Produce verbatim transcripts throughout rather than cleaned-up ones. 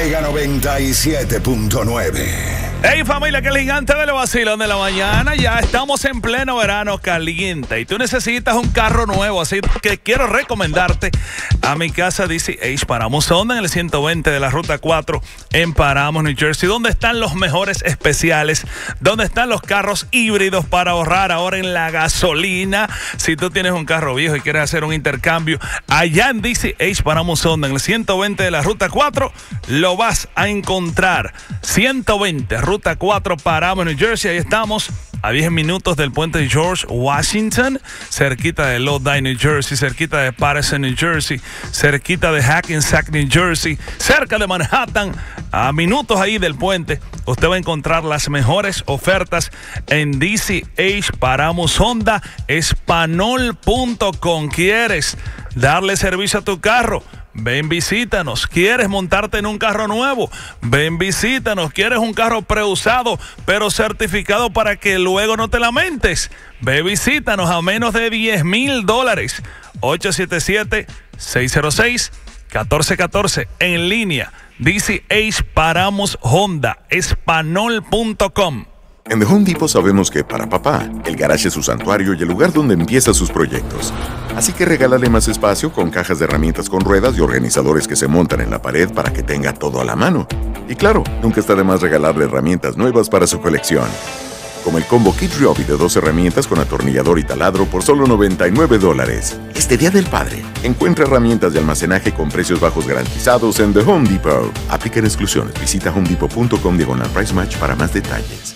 Mega noventa y siete punto nueve. Hey familia, que el gigante del vacilón de la mañana. Ya estamos en pleno verano caliente y tú necesitas un carro nuevo, así que quiero recomendarte a mi casa D C H Paramos Honda en el ciento veinte de la ruta cuatro en Paramos, New Jersey, donde están los mejores especiales, donde están los carros híbridos para ahorrar ahora en la gasolina. Si tú tienes un carro viejo y quieres hacer un intercambio, allá en D C H Paramos Honda en el ciento veinte de la ruta cuatro lo vas a encontrar. ciento veinte Ruta cuatro, Paramos, New Jersey. Ahí estamos a diez minutos del puente de George Washington, cerquita de Lodi, New Jersey, cerquita de Patterson, New Jersey, cerquita de Hackensack, New Jersey, cerca de Manhattan, a minutos ahí del puente. Usted va a encontrar las mejores ofertas en D C H Paramos Honda, espanol punto com. ¿Quieres darle servicio a tu carro? Ven, visítanos. ¿Quieres montarte en un carro nuevo? Ven, visítanos. ¿Quieres un carro preusado pero certificado para que luego no te lamentes? Ve, visítanos a menos de diez mil dólares. ocho siete siete, seis cero seis, uno cuatro uno cuatro en línea. D C H Paramos Honda, espanol punto com. En The Home Depot sabemos que para papá, el garage es su santuario y el lugar donde empieza sus proyectos. Así que regálale más espacio con cajas de herramientas con ruedas y organizadores que se montan en la pared para que tenga todo a la mano. Y claro, nunca está de más regalarle herramientas nuevas para su colección. Como el combo Kit Ryobi de dos herramientas con atornillador y taladro por solo noventa y nueve dólares. Este Día del Padre, encuentra herramientas de almacenaje con precios bajos garantizados en The Home Depot. Aplican exclusiones. Visita homedepot punto com diagonal price match para más detalles.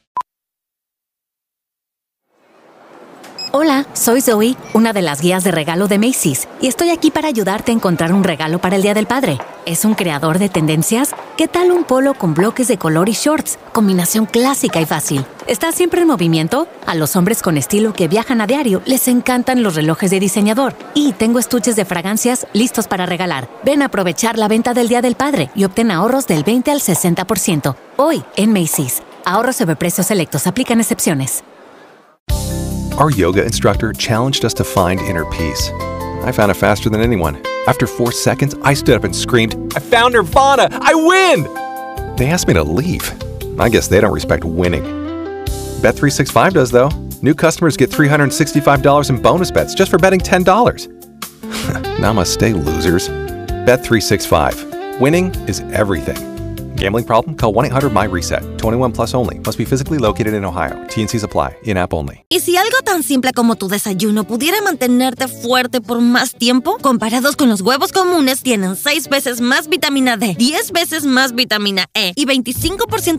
Hola, soy Zoe, una de las guías de regalo de Macy's, y estoy aquí para ayudarte a encontrar un regalo para el Día del Padre. ¿Es un creador de tendencias? ¿Qué tal un polo con bloques de color y shorts? Combinación clásica y fácil. ¿Está siempre en movimiento? A los hombres con estilo que viajan a diario les encantan los relojes de diseñador. Y tengo estuches de fragancias listos para regalar. Ven a aprovechar la venta del Día del Padre y obtén ahorros del veinte al sesenta por ciento. Hoy en Macy's. Ahorros sobre precios selectos. Aplican excepciones. Our yoga instructor challenged us to find inner peace. I found it faster than anyone. After four seconds, I stood up and screamed, "I found Nirvana! I win!" They asked me to leave. I guess they don't respect winning. Bet three sixty-five does, though. New customers get three hundred sixty-five dollars in bonus bets just for betting ten dollars. Namaste, losers. Bet three sixty-five. Winning is everything. Gambling problem? Call one eight hundred M Y reset. twenty-one plus only. Must be physically located in Ohio. T and C's apply. In-app only. ¿Y si algo tan simple como tu desayuno pudiera mantenerte fuerte por más tiempo? Comparados con los huevos comunes, tienen seis veces más vitamina D, diez veces más vitamina E y veinticinco por ciento